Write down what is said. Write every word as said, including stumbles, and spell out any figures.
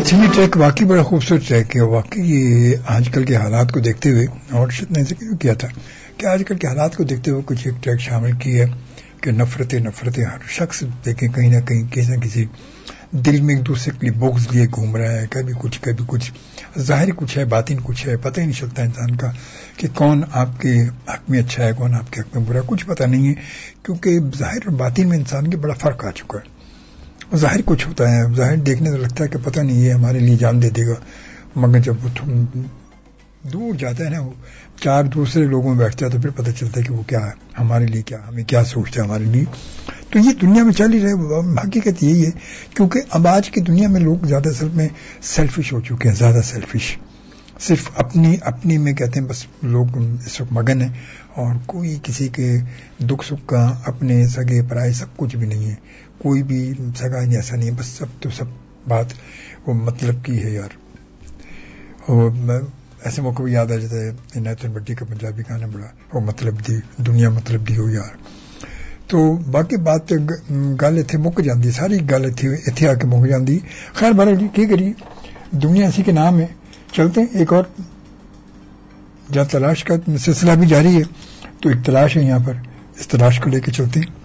اچھا یہ ٹریک واقعی بڑا خوبصورت ٹریک ہے. واقعی یہ آج کل کے حالات کو دیکھتے ہوئے اور شد نے ذکر کیا تھا کہ آج کل کے حالات کو دیکھتے ہوئے کچھ ایک ٹریک شامل کی ہے کہ نفرتیں نفرتیں ہر شخص دیکھیں کہیں نہ کہیں کسی نہ کسی دل میں ایک دوسرے کے لیے بغض لیے گھوم رہا ہے. کبھی کچھ کبھی کچھ ظاہر کچھ ہے باطن کچھ ہے. پتہ ہی نہیں چلتا انسان کا کہ کون آپ کے حق میں اچھا ہے کون آپ کے حق میں برا. کچھ پتہ نہیں ہے کیونکہ ظاہر اور باطن میں انسان کے بڑا فرق آ چکا ہے. ظاہر کچھ ہوتا ہے, ظاہر دیکھنے سے لگتا ہے کہ پتہ نہیں یہ ہمارے لیے جان دے دے گا, مگر جب وہ دور جاتا ہے نا, وہ چار دوسرے لوگوں میں بیٹھتا ہے تو پھر پتہ چلتا ہے کہ وہ کیا ہے ہمارے لیے, کیا ہمیں کیا سوچتا ہے ہمارے لیے. تو یہ دنیا میں چل ہی رہے. حقیقت یہی ہے کیونکہ اب آج کی دنیا میں لوگ زیادہ اصل میں سیلفش ہو چکے ہیں, زیادہ سیلفش, صرف اپنی اپنی میں کہتے ہیں بس لوگ اس وقت مگن ہیں اور کوئی کسی کے دکھ سکھ کا اپنے سگے پرائے سب کچھ بھی نہیں ہے. کوئی بھی سگا نہیں ایسا نہیں ہے, بس سب تو سب بات وہ مطلب کی ہے یار. اور ایسے موقع بھی یاد آ جاتا ہے نیتن بٹی کا پنجابی گانا بڑا, وہ مطلب دی دنیا مطلب دی ہو یار. تو باقی بات گل اتنے مک جاتی, ساری گل اتنے اتنے آ کے مک جاتی. خیر بہرحال جی کی کریے, دنیا اسی کے نام ہے. چلتے ہیں ایک اور جب تلاش کا سلسلہ بھی جاری ہے تو ایک تلاش ہے یہاں پر, اس تلاش کو لے کے چلتے ہیں.